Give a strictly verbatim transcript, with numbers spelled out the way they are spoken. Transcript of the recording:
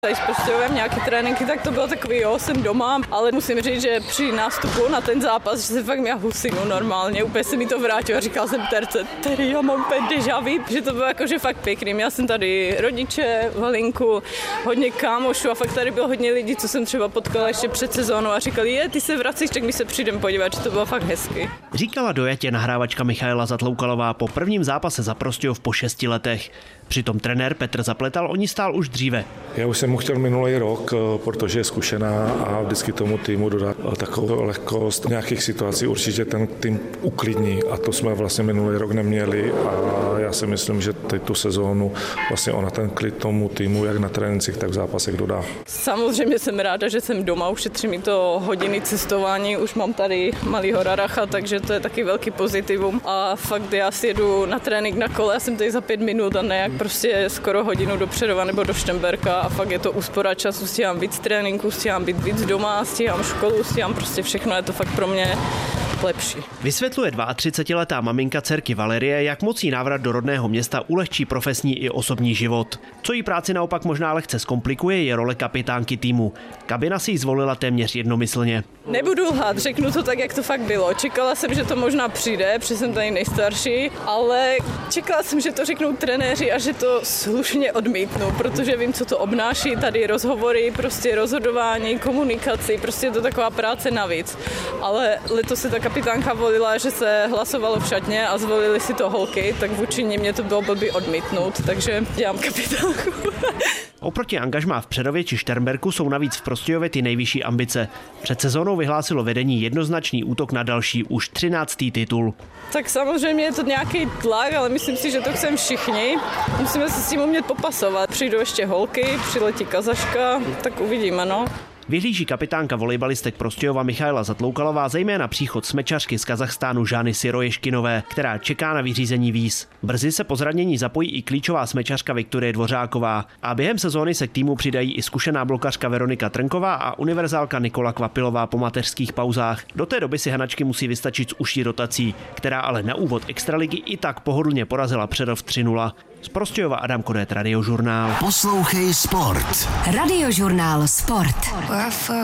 Tady s Prostějovem nějaké tréninky, tak to bylo takový, jo, jsem doma, ale musím říct, že při nástupu na ten zápas, že jsem fakt měla husinu normálně, úplně se mi to vrátilo a říkal jsem terce, tady já mám úplně déjà vu, že to bylo jakože fakt pěkný. Měla jsem tady rodiče, Valinku, hodně kámošů a fakt tady bylo hodně lidí, co jsem třeba potkala ještě před sezónou a říkali, je, ty se vracíš, tak my se přijdem podívat, že to bylo fakt hezky. Říkala dojatě nahrávačka Michaela Zatloukalová po prvním zápase za Prostějov po šesti letech. Přitom trenér Petr Zapletal o ní stál už dříve. Já už jsem mu chtěl minulý rok, protože je zkušená a vždycky tomu týmu dodat takovou lehkost. V nějakých situací určitě ten tým uklidní a to jsme vlastně minulý rok neměli a já si myslím, že teď tu sezónu vlastně ona ten klid tomu týmu jak na trénincích, tak v zápasech dodá. Samozřejmě jsem ráda, že jsem doma, ušetří mi to hodiny cestování, už mám tady malýho Raracha, takže to je taky velký pozitivum a fakt já si jedu na trénink na kole, já jsem tady za pět minut a ne jak prostě skoro hodinu do Přerova nebo do Štemberka a fakt je to úspora času, stíhám víc tréninku, stíhám být víc doma, stíhám školu, stíhám prostě všechno, je to fakt pro mě lepší. Vysvětluje třicetiletá maminka dcerky Valerie, jak moc jí návrat do rodného města ulehčí profesní i osobní život. Co jí práci naopak možná lehce zkomplikuje, je role kapitánky týmu. Kabina si ji zvolila téměř jednomyslně. Nebudu lhát, řeknu to tak, jak to fakt bylo. Čekala jsem, že to možná přijde, protože jsem tady nejstarší, ale čekala jsem, že to řeknou trenéři a že to slušně odmítnu, protože vím, co to obnáší, tady rozhovory, prostě rozhodování, komunikaci, prostě je to taková práce navíc. Ale letos se ta kapitánka volila, že se hlasovalo v šatně a zvolili si to holky, tak vůči ní mě to bylo blbý odmítnout, takže dělám kapitánku. Oproti angažmá v Přerově či Šternberku jsou navíc v Prostějově ty nejvyšší ambice. Před sezónou vyhlásilo vedení jednoznačný útok na další, už třináctý titul. Tak samozřejmě je to nějaký tlak, ale myslím si, že to chceme všichni. Musíme se s tím umět popasovat. Přijdou ještě holky, přiletí Kazaška, tak uvidíme, no. Vyhlíží kapitánka volejbalistek Prostějova Michaela Zatloukalová zejména příchod smečařky z Kazachstánu Žány Syroješkinové, která čeká na vyřízení víz. Brzy se po zranění zapojí i klíčová smečařka Viktorie Dvořáková a během sezóny se k týmu přidají i zkušená blokařka Veronika Trnková a univerzálka Nikola Kvapilová po mateřských pauzách. Do té doby si hanačky musí vystačit s užší rotací, která ale na úvod extraligy i tak pohodlně porazila Přerov tři nula. Z Prostějova Adam Kodet, Radiožurnál. Poslouchej sport. Radiožurnál Sport.